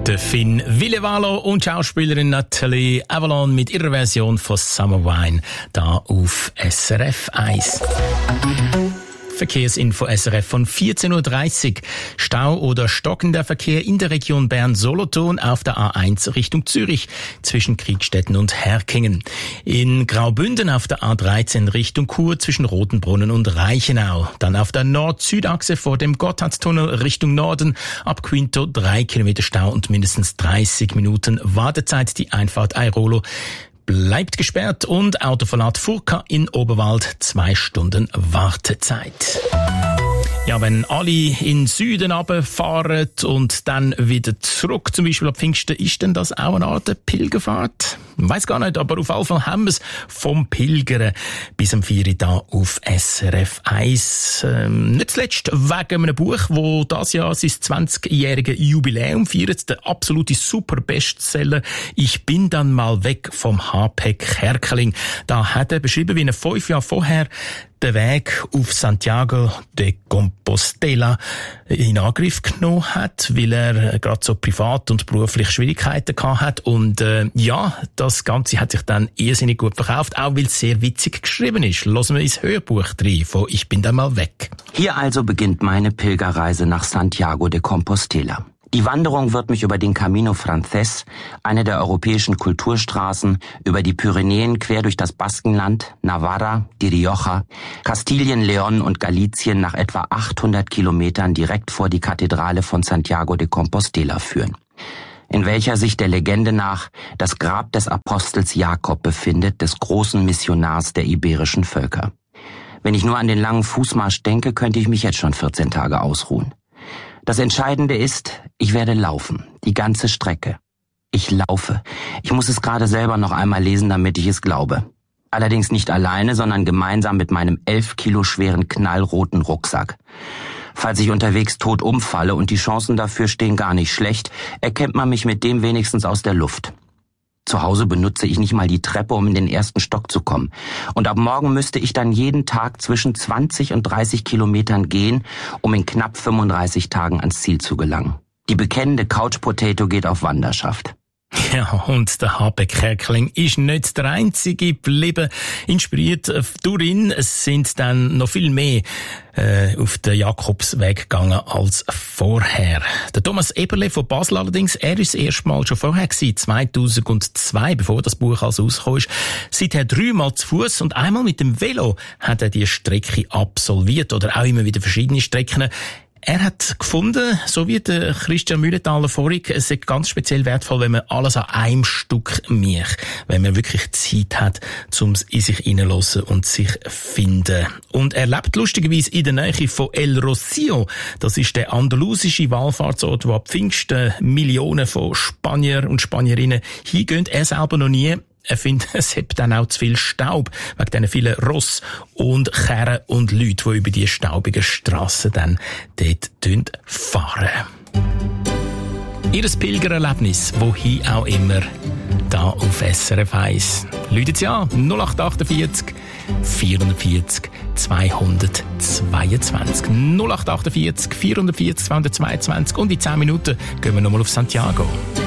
Der Finn Willevalo und Schauspielerin Nathalie Avalon mit ihrer Version von Summer Wine da auf SRF 1. Verkehrsinfo SRF von 14.30 Uhr. Stau oder stockender Verkehr in der Region Bern-Solothurn auf der A1 Richtung Zürich zwischen Kriegstetten und Herkingen. In Graubünden auf der A13 Richtung Chur zwischen Rotenbrunnen und Reichenau. Dann auf der Nord-Süd-Achse vor dem Gotthardtunnel Richtung Norden ab Quinto 3 Kilometer Stau und mindestens 30 Minuten Wartezeit. Die Einfahrt Airolo bleibt gesperrt und Autoverlad Furka in Oberwald 2 Stunden Wartezeit. Ja, wenn alle in den Süden runterfahren und dann wieder zurück, zum Beispiel ab Pfingsten, ist denn das auch eine Art Pilgerfahrt? Ich weiss gar nicht, aber auf jeden Fall haben wir es vom Pilgern bis am 4 Uhr da auf SRF 1. Nicht zuletzt wegen einem Buch, wo das Jahr sein 20-jährige Jubiläum feiert, der absolute Super-Bestseller «Ich bin dann mal weg» vom H.P. Kerkeling. Da hat er beschrieben, wie er 5 Jahre vorher den Weg auf Santiago de Compostela in Angriff genommen hat, weil er gerade so privat und beruflich Schwierigkeiten gehabt hat. Und das Ganze hat sich dann irrsinnig gut verkauft, auch weil es sehr witzig geschrieben ist. Hören wir ins Hörbuch rein von «Ich bin dann mal weg». Hier also beginnt meine Pilgerreise nach Santiago de Compostela. Die Wanderung wird mich über den Camino Frances, eine der europäischen Kulturstraßen, über die Pyrenäen quer durch das Baskenland, Navarra, die Rioja, Kastilien, León und Galicien nach etwa 800 Kilometern direkt vor die Kathedrale von Santiago de Compostela führen, in welcher sich der Legende nach das Grab des Apostels Jakob befindet, des großen Missionars der iberischen Völker. Wenn ich nur an den langen Fußmarsch denke, könnte ich mich jetzt schon 14 Tage ausruhen. Das Entscheidende ist, ich werde laufen, die ganze Strecke. Ich laufe. Ich muss es gerade selber noch einmal lesen, damit ich es glaube. Allerdings nicht alleine, sondern gemeinsam mit meinem 11 Kilo schweren knallroten Rucksack. Falls ich unterwegs tot umfalle, und die Chancen dafür stehen gar nicht schlecht, erkennt man mich mit dem wenigstens aus der Luft. Zu Hause benutze ich nicht mal die Treppe, um in den ersten Stock zu kommen. Und ab morgen müsste ich dann jeden Tag zwischen 20 und 30 Kilometern gehen, um in knapp 35 Tagen ans Ziel zu gelangen. Die bekennende Couch Potato geht auf Wanderschaft. Ja, und der H.P. Kerkeling ist nicht der einzige geblieben. Inspiriert durch ihn sind dann noch viel mehr auf den Jakobsweg gegangen als vorher. Der Thomas Eberle von Basel allerdings, er ist das erste Mal schon vorher gewesen, 2002, bevor das Buch also rausgekommen ist. Seither 3-mal zu Fuß und einmal mit dem Velo hat er die Strecke absolviert oder auch immer wieder verschiedene Strecken. Er hat gefunden, so wie der Christian Mühlenthaler vorig, es ist ganz speziell wertvoll, wenn man alles an einem Stück macht, wenn man wirklich Zeit hat, um es in sich hineinzulassen und sich finden. Und er lebt lustigerweise in der Nähe von El Rocío. Das ist der andalusische Wallfahrtsort, wo ab Pfingsten Millionen von Spanier und Spanierinnen hingehen. Er selber noch nie. Er findet, es hat dann auch zu viel Staub, wegen diesen vielen Ross und Kerren und Leute, die über die staubigen Strassen dann dort fahren. Ihres Pilgererlebnis, wohin auch immer, da auf SRF 1. Läutet ja 0848 440 222. 0848 440 222 und in 10 Minuten gehen wir nochmal auf Santiago.